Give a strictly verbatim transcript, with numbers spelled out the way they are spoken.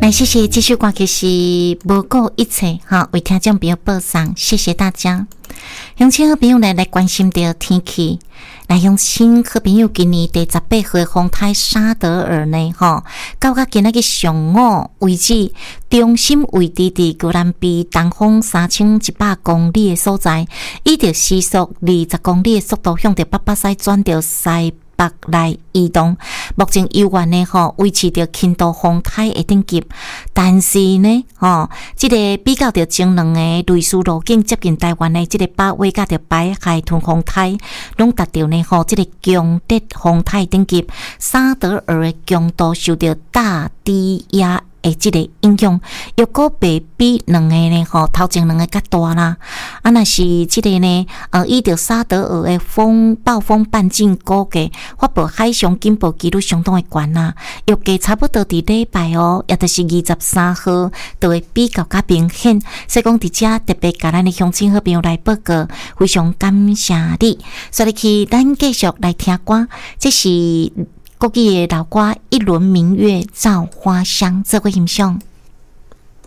来，谢谢这首歌曲是无顾一切哈，为听众朋友播送，谢谢大家。乡亲好朋友来来关心到天气，来乡亲好朋友今年第十八号风台沙德尔呢，吼，到甲今仔日上午为止，中心位置伫高兰比东风三千一百公里的所在，以着时速二十公里的速度向着北北西转着西北来移动，目前悠远呢吼维持着轻度风台的等级，但是呢吼，这个比较着前两个类似路径接近台湾的这个八尾甲着白海豚风台，拢达到呢吼这个强烈风台等级，沙德尔的强度受到大低压诶，即个影响，又个别比两个呢吼，头前两个较大啦。啊，若是即个呢，呃，依照沙德尔诶风暴风半径估计，发布海上警报几率相当诶悬啦。预计差不多伫礼拜哦，也就是二十三号，就会比较较明显。所以讲，伫遮特别甲咱诶乡亲好朋友来报告，非常感谢你。所以去咱继续来听歌，这是。国语的老歌《一轮明月照花香》，这个欣赏。